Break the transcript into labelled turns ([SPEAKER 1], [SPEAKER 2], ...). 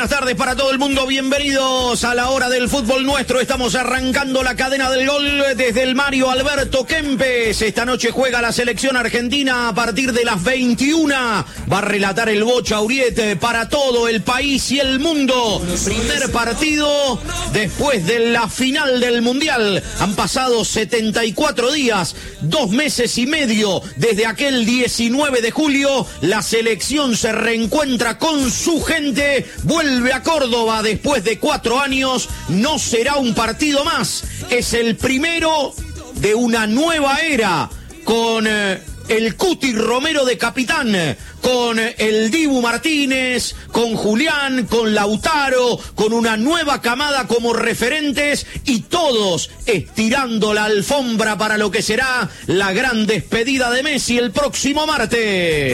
[SPEAKER 1] Buenas tardes para todo el mundo, bienvenidos a la hora del fútbol nuestro. Estamos arrancando la cadena del gol desde el Mario Alberto Kempes. Esta noche juega la selección argentina a partir de las 21. Va a relatar el Bocha Uriete para todo el país y el mundo. Primer partido después de la final del Mundial. Han pasado 74 días, 2 meses y medio desde aquel 19 de julio. La selección se reencuentra con su gente, vuelve a Córdoba después de 4 años. No será un partido más, es el primero de una nueva era, con el Cuti Romero de capitán, con el Dibu Martínez, con Julián, con Lautaro, con una nueva camada como referentes y todos estirando la alfombra para lo que será la gran despedida de Messi el próximo martes.